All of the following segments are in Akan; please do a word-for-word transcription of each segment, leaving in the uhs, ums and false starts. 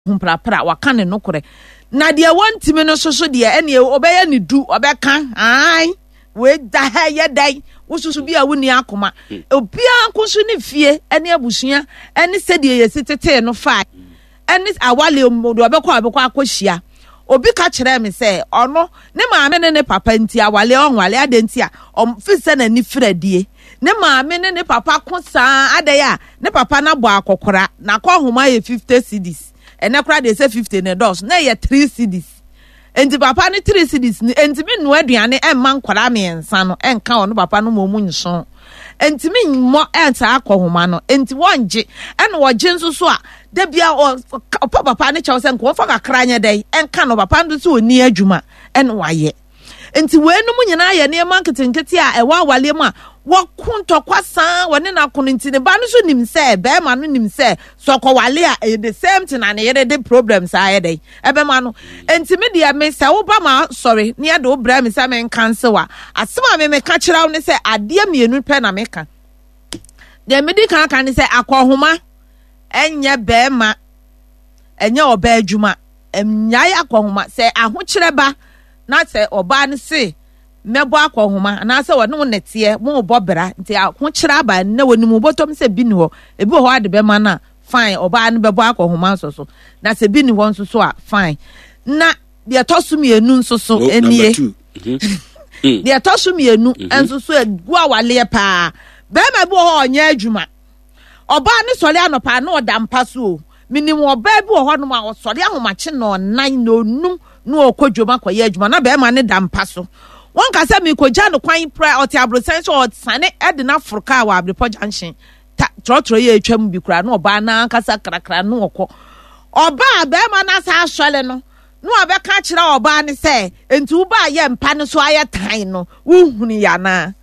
humprapra waka ne nokore na de wontimi no soso de ene obeye ne du obeka ai we da ha ye dai wosusu bia woni akoma obia nkoso ne fie ene abusua ene sede ye sitete no fa ene awale omodo obekọ obekọ akohia obi ka kire me se ono ne maame ne ne papa nti awale onwale adenti a omfise na ni fradie ne maame ne ne papa kosa adaya ne papa na bo akokora na ko homa ye fifty cedis ene kura de say fifty ne dos na ye three cedis enti papa ne three cedis ni enti me no aduane emma nkwara me ensa no enka ono papa no momu nso enti me mo enta akohoma no enti wonje ene woje nso so a da bia o papa ne chawo se nko fa kakra nya dai enka no papa ndo so oni adwuma ene waye enti wenu mu nyina ye ne ma nketenkete a ewa awale mu a wakunto kwasa wone na kono nti ne ba no so nim se be ma no nim se so kwale a the same thing and ye the problems a ye dai ebe ma no enti me dia me se wo ba ma sorry ne ade wo bra me se me cancel wa asema me me ka kirawo ne se ade mienu pe na me ka de me di kan kan ne se akohoma enye be ma enye oba adwuma emnyai akohoma se ahokyere ba na se oba ne se mebo akohoma na se wonu nete mo bobra nti ahokyere aba na woni mu botom se bi ni ho ebi ho ade be ma na fine oba ne bebo akohoma so so na se bi ni ho nso so a fine na de tosum enu nso so enie de tosum enu nso so egu awale pa be ma bi ho onya adwuma oba ne sole anopa na odampa so minim oba bi ho no ma sole ahomache no nan no num no okodwoma kwaye adwuma na be ma ne dampa so won ka se mi koja no kwan pra oti abrosen so sane ede na furka wa abrepo junction trotro ye atwam bi kura no oba na kasa krakra no okọ oba be ma na sa asole no no obeka kira oba ne se enti uba ye mpa ne so aye tan no wuhunu ya na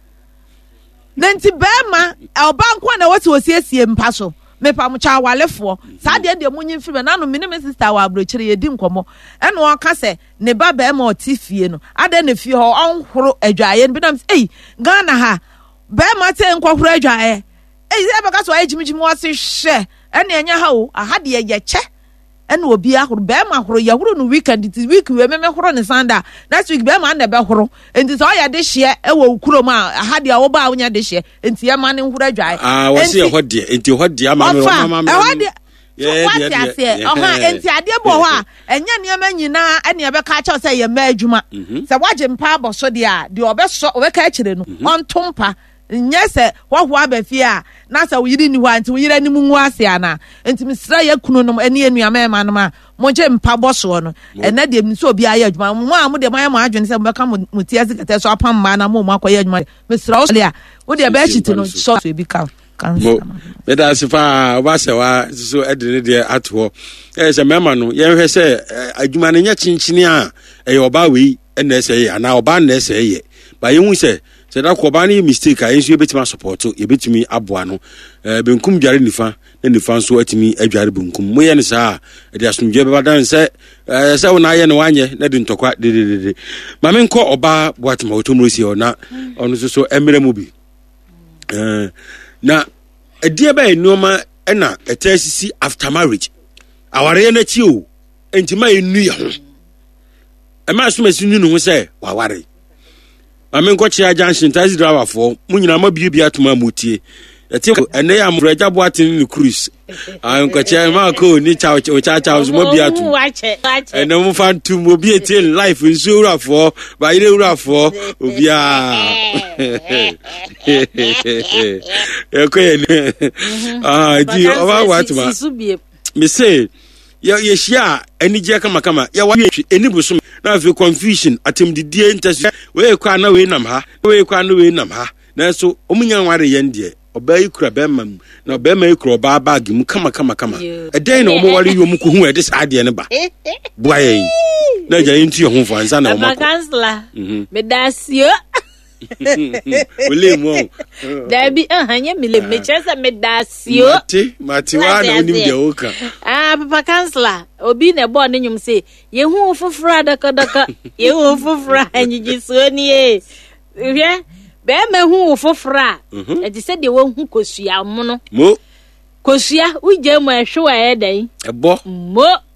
nenti be ma oba nko na woti osiesie mpa so mepa mu cha walefo sa de de munyi mfime na no mini me sister wa abrochire ye di nkomo ene won ka se ne ba ba ma otifie no ade ne fie ho onhoro adwaye bi na eh Ghana ha ba ma te nkohoro adwaye eh se ba ka so ajimijimi wase hwe ene enya ha o aha de ye che ene obi ahoro ba ma horo ye horo no weekend this week we me me horo ne sanda next week ba ma na be horo enti so ya de hye e wo kurom a aha de a wo ba wonya de hye enti ye ma ne horo adwaye ah wose ye hode enti hode ama me mama me hode what ya say oha enti ade bo ho a enya ne ma nyina ene ye be ka cha say ye ma adwuma se waje mpa aboso de a de obeso obeka akire no ontompa nyese hwohwo abafie a na sa uyiri ni hwa nti uyira ni mungu ase ana enti misra ya kunu no ene enuama ema no ma moje mpa boso no ene de mi so obi aye adwuma mo a mo de ma ma adwene se mo beka mo tie sekete so apam ma na mo mo akoye adwuma misra o a wo de ba chiti no so so bi ka mo me da sifa ba se wa so edene de ato e se mema no ye hwe se adwuma ne nya chinchini a e oba we ene se ye ana oba na se ye ba ye hu se se da ko ba ni mistake a enso yebetima support yebetimi aboa no eh benkum dware nifa na nifa nso atimi adware benkum mo ye ne sa e de asomdwe be badan se eh se wona ye ne wanye na de ntokwa de de de ma me nko oba boatma otomrosi ona ono so so emere mu bi eh na edie ba enuoma e na etasisi after marriage aware ye na chi o entima enu ye ho e ma so mesi nu no se waware Amen ko chia junction taxi driver for munyina ma bie bie atoma mutie ete ene ya mfraja boatin ni cruise an ko chia ma ko ni cha cha cha so ma bie atu ene mu fan tu mo bie tie life nso ura for ba ire ura for obi a e ko ye ah di o ba watuma me say ye ye shia eni je kama kama ya wa eni buso na fe confusion atem didie ntasu we kwa na we nam ha we kwa na we nam ha na so omunya nware ye ndie oba ikura be mam na oba ma ikura oba bag mu kama kama kama e den na omo ware yom ko hu e de sa de ne ba boa ye na ja yin tu ho fo ansa na omo kansla me dasio ole mo dabi ahanye mile me chesa me dasio mate mate wa na onim de oka ah papa kansla obi na bo ne nyum se ye hu fofora daka daka ye hu fofora anyiji so ni e hwe be ma hu fofora e ti se de wo hu kosua mo no mo kosua uje mo ehwe wa e dan ebo mo